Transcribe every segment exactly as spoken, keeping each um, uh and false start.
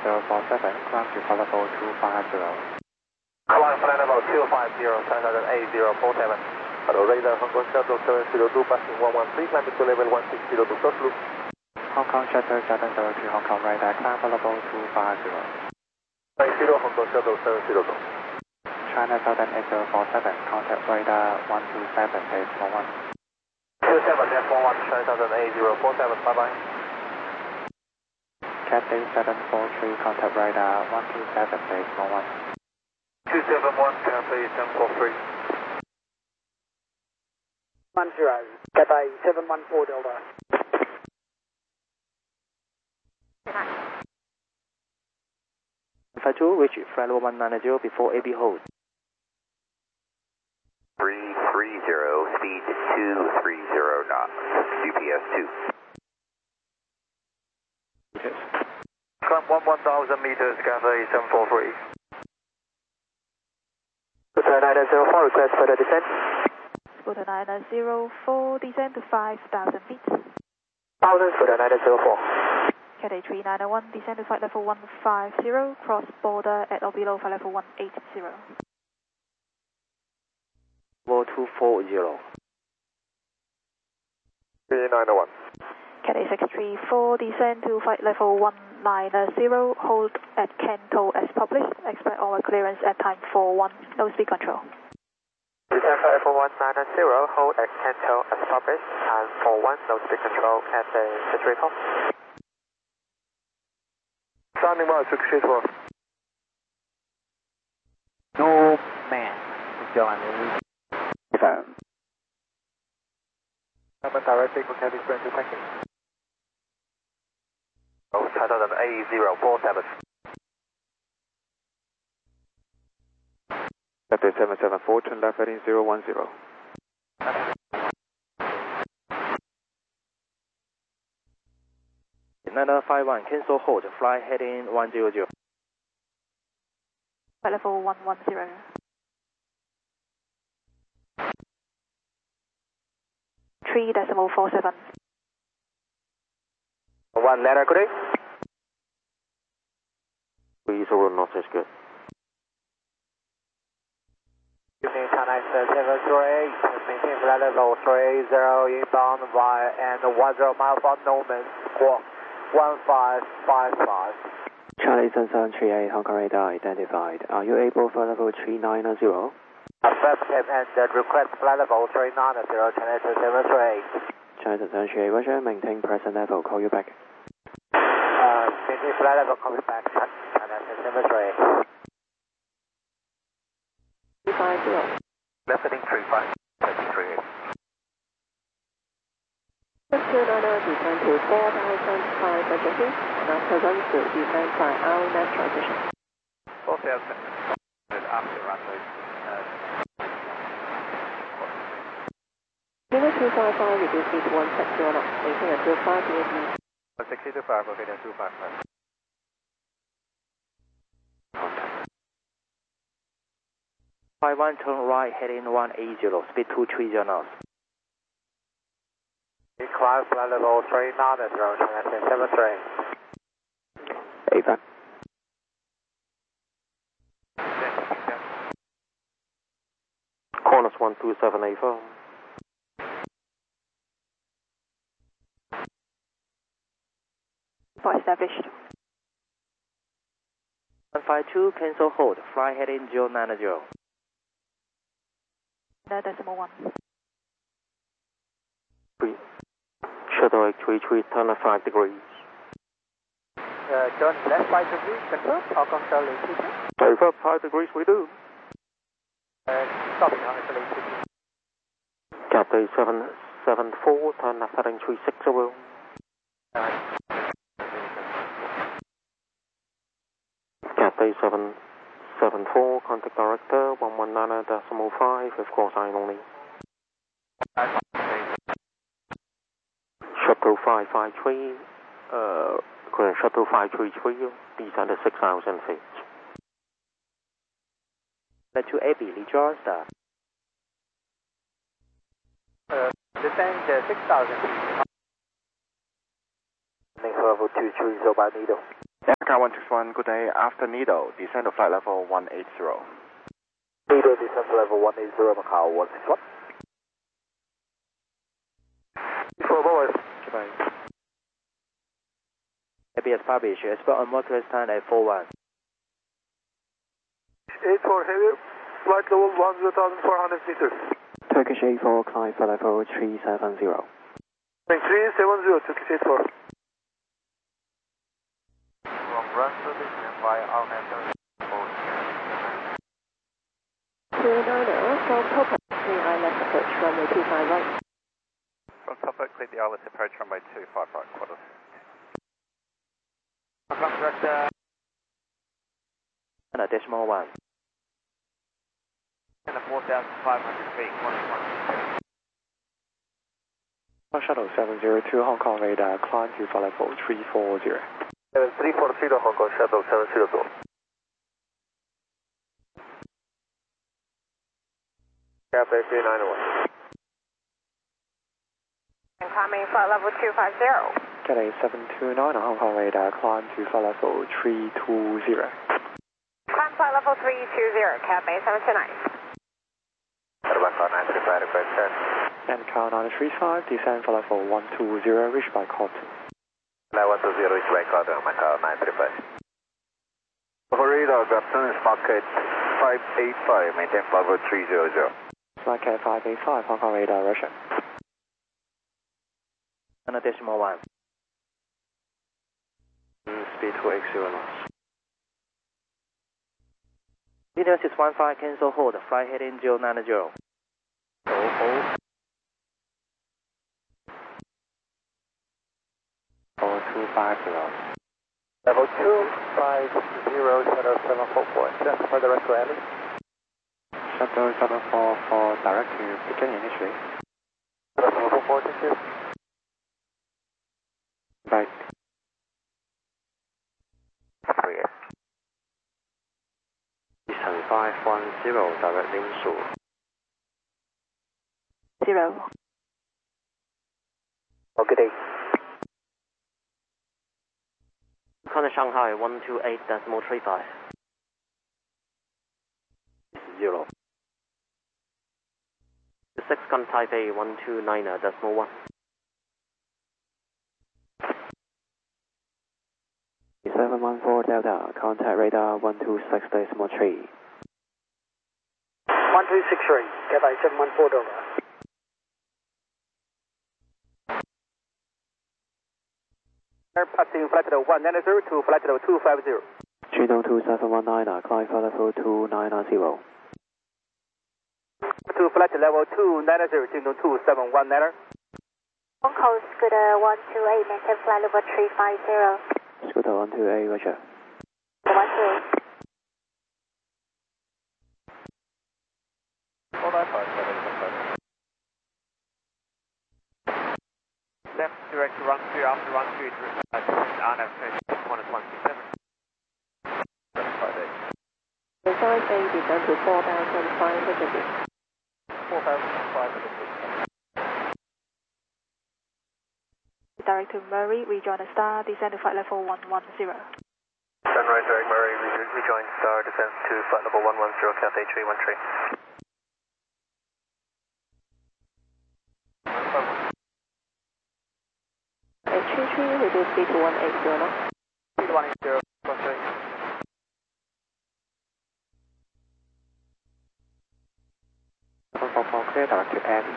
zero four seven, climb to flight level two five zero. Climb flight level two five zero, China eight zero four seven. Hello, radar Hong Kong Shuttle seven zero two, passing one one three, climbing to level one six zero two, close loop. Hong Kong Shuttle seven zero two, Hong Kong radar, climb flight level two five zero. nine zero, Hong Kong Shuttle seven zero two. China Southern eight zero four seven, contact radar one two seven, base one one. two seven, F one one, China Southern eight zero four seven, bye bye. Cathay seven four three, contact radar one two seven, base one one. two seven one, Cathay seven four three. one zero, Cathay seven one four Delta. Alpha two, reach flight level one nine zero before A B hold. three three zero, speed two three zero knots, U P S two. Meters. Climb one one thousand meters, Cathay seven four three. Scooter nine zero four, request further descent. Scooter nine zero four, descend to five thousand feet. Thousand, Scooter nine zero four. Cathay three nine one, descend to flight level one five zero, cross border at or below flight level one eight zero. Level two four zero. three nine one. Cathay six three four, descend to flight level one nine zero, hold at Kanto as published, expect all clearance at time four one, no speed control. Descend flight level one nine zero, hold at Kanto as published, time four one, no speed control, Cathay six three four. Standing by, six three four. No man. John. Confirm. I'm a direct take for Cathay twenty, thank you. Oh, China eight zero four seven. Cathay seven seven four, turn left heading zero one zero. nine five one, cancel hold, fly heading one zero zero. Flight level one one zero. three decimal four seven. One letter, good day. Please over not as good. Evening, China seven zero eight, maintain flight level three zero, inbound via and one zero mile from Norman, squawk one five five five. Charlie seven seven three eight, Hong Kong radar identified. Are you able for level three nine zero? Affirmative, and uh, request flight level three nine zero, China seven three eight. China seven seven three eight, Roger, maintain present level, call you back. Uh, maintain flight level, call me back, China seven three eight. three five zero. Left heading three five, three eight. Carolina descend to four thousand five hundred feet, and after run to descend by our net transition. four thousand, after runway. Unit two five five, reduce speed to one six zero knots, maintain until five P M. six two five, okay, then two five five. five one, turn right heading one eight zero, speed two three zero knots. Climb flight level three nine zero, China seven three eight. A five. Corners one two seven eight four. For established. one five two, cancel hold, fly heading zero nine zero. No decimal one. Shuttle eight three three, turn left five degrees. Uh, turn left five degrees, confirm, Hong Kong Charlie eight two two. Over five degrees we do. Uh, stopping on Charlie eight two two. Cathay seven seven four, turn left heading three six zero. Cathay seven seven four, contact director one one nine decimal five, of course I only. Shuttle five five three, uh, current shuttle five three three, descend to six thousand feet. Let to A B, Lee John Star. Uh, descend uh, six thousand feet. Next level two three zero by needle. Aircar one six one, good day. After Nido, descend to flight level one eighty. Nido, descend to level one eighty, Macau one six one. For boys. Goodbye. A B S publish, expect on motor stand at four one. eight four heavy, flight level one zero thousand four hundred meters. Turkish eight four, climb for level three seven zero. three seven zero, Turkish eight four. From run to descend by our network. two niner, from Topaz, clear I left approach runway two five right. From Topaz, clear the I L S approach runway two five right, quarters. From director. And a decimal one. And a four thousand five hundred feet, one one Shuttle seven zero two, Hong Kong radar, climb to flight level three four zero. seven three four zero, Hong Kong Shuttle seven zero two. Cafe three nine one. And climbing flight level two five zero. Cathay seven two nine, Hong Kong radar, climb to flight level three two zero. Climb flight level three two zero, Cafe seven two nine. Airbacar nine three five, request ten. And car nine three five, descend for level one two zero, reach by Cotton. one two zero, reach by Cotton, Macau nine three five. For radar, Gapton is market five eight five, maintain flight level three zero zero. Market five eight five, Hong Kong radar, Russia. And a decimal one. Speed two eight zero knots. Video six one five, cancel hold, flight heading zero nine zero. Hold, hold. Four two five zero. Level two five zero, Shuttle seven four four, send for direct to Alice. Shuttle seven four four, direct to begin initially. Shuttle seven four four, thank you. Right. Three. Descend five one zero, direct Linsu. Zero. Oh, good day. Contact Shanghai one two eight decimal three five. Zero. six contact Taipei one two nine decimal one. seven one four Delta, contact radar one two six decimal three. one two six three, Cathay seven one four Delta. Passing flight level one nine zero to flight level two five zero. three two two seven one nine, climb for level two nine zero. To flight level two nine zero, Jingdong two seven one nine. Hong Kong Scooter one two eight, maintain flight level three five zero. Scooter one two eight, Roger. one two eight. Hold on, five seven. Left direct to run through after run through to uh, R N A V one one six seven. Design A, descend to four thousand five hundred feet. four thousand five hundred feet. Direct to Murray, rejoin the star, descend to flight level one one zero. Sunrise direct Murray, rejoin star, descend to flight level one one zero, Cathay three one three. three three, reduce speed to one eight zero knots. Speed one eight zero, one three. seven four four, clear direct to Annie.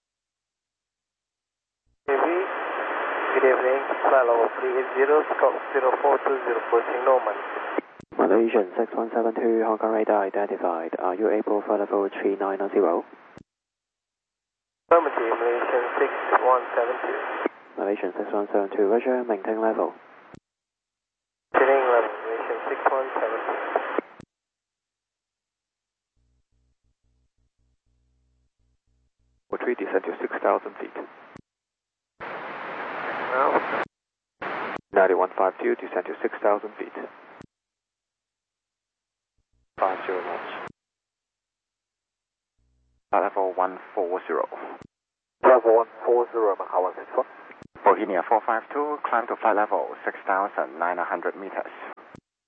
Good evening, flight level three eight zero, Scott zero four two zero, approaching Norman. Malaysian six one seven two, Hong Kong radar identified. Are you able for level three nine zero? Affirmative, Malaysian six one seven two. Malaysian six one seven two, Roger, maintain level. Maintaining level, Malaysian six one seven two. For three, descend to six thousand feet. Now, nine one five two, descend to six thousand feet. five zero knots. Level one four zero. level one four zero, Macau one six one. Bohemia four five two, climb to flight level six thousand nine hundred meters.